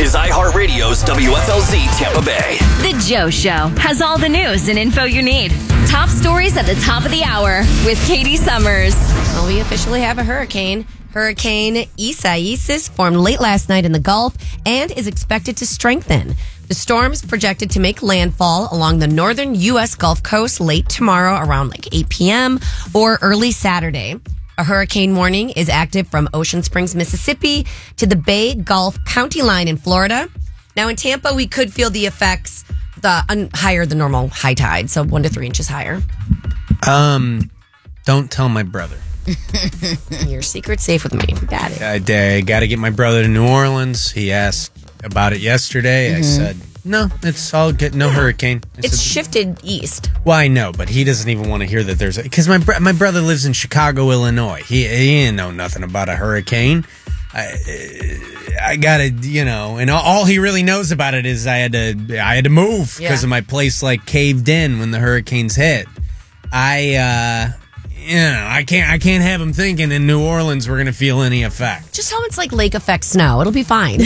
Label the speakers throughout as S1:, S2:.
S1: is iHeartRadio's WFLZ Tampa Bay.
S2: The Joe Show has all the news and info you need. Top stories at the top of the hour with Katie Summers.
S3: Well, we officially have a hurricane. Hurricane Isaias formed late last night in the Gulf and is expected to strengthen. The storm is projected to make landfall along the northern U.S. Gulf Coast late tomorrow around 8 p.m. or early Saturday. A hurricane warning is active from Ocean Springs, Mississippi to the Bay Gulf County line in Florida. Now in Tampa, we could feel the effects higher than normal high tide, so 1 to 3 inches higher.
S4: Don't tell my brother.
S3: Your secret's safe with me. Got it.
S4: I got to get my brother to New Orleans. He asked about it yesterday. I said, no, it's all good. No hurricane.
S3: It's shifted east.
S4: Well, I know, but he doesn't even want to hear that there's because my brother lives in Chicago, Illinois. He didn't know nothing about a hurricane. I gotta, and all he really knows about it is I had to move because of my place caved in when the hurricanes hit. I can't have him thinking in New Orleans we're gonna feel any effect.
S3: Just tell him it's like lake effect snow. It'll be fine.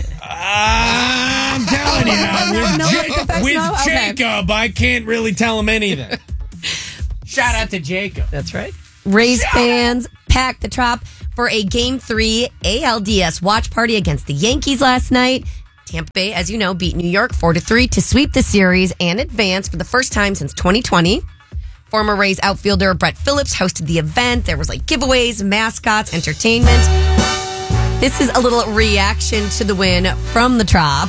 S4: I'm telling you, with Jacob, I can't really tell him anything. Shout out to Jacob.
S3: That's right. Rays fans packed the Trop for a Game 3 ALDS watch party against the Yankees last night. Tampa Bay, as you know, beat New York 4-3 to sweep the series and advance for the first time since 2020. Former Rays outfielder Brett Phillips hosted the event. There was giveaways, mascots, entertainment. This is a little reaction to the win from the Trop.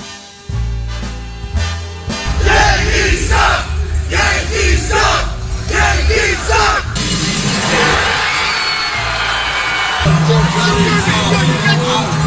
S5: Yankees suck! Yankees suck! Yankees suck!